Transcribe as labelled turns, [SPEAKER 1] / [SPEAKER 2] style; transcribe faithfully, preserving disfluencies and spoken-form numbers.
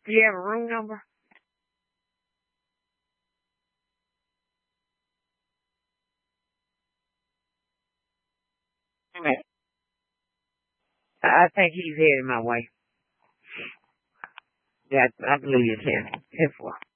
[SPEAKER 1] Do you have a room number? Okay. I think he's headed my way. Yeah, I believe it's him. ten four.